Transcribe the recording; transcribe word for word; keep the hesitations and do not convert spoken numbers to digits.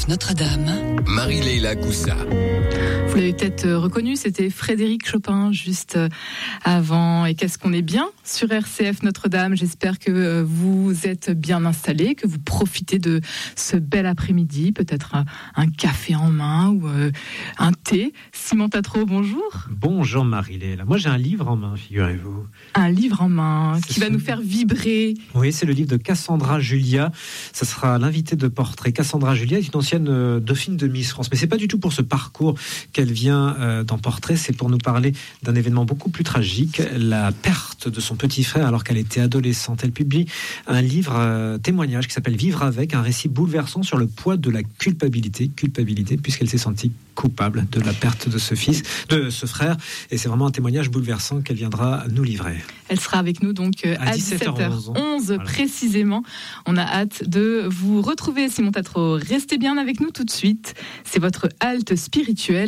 F Notre-Dame, Marie-Leila Coussa. Vous l'avez peut-être reconnu, c'était Frédéric Chopin juste avant. Et qu'est-ce qu'on est bien sur R C F Notre-Dame. J'espère que vous êtes bien installés, que vous profitez de ce bel après-midi. Peut-être un, un café en main ou euh, un thé. Simon Tatro, bonjour. Bonjour Marie-Leila. Moi j'ai un livre en main, figurez-vous. Un livre en main c'est qui va ce... nous faire vibrer. Oui, c'est le livre de Cassandra Julia. Ça sera l'invité de portrait. Cassandra Julia est une ancienne euh, dauphine de Miss France. Mais c'est pas du tout pour ce parcours qu'elle vient euh, dans Portrait. C'est pour nous parler d'un événement beaucoup plus tragique, la perte de son petit frère alors qu'elle était adolescente. Elle publie un livre euh, témoignage qui s'appelle Vivre avec, un récit bouleversant sur le poids de la culpabilité, culpabilité puisqu'elle s'est sentie coupable de la perte de ce fils, de ce frère. Et c'est vraiment un témoignage bouleversant qu'elle viendra nous livrer. Elle sera avec nous donc à, à dix-sept heures onze voilà. Précisément. On a hâte de vous retrouver, Simon Tatro. Restez bien avec nous tout de suite. C'est votre halte spirituelle.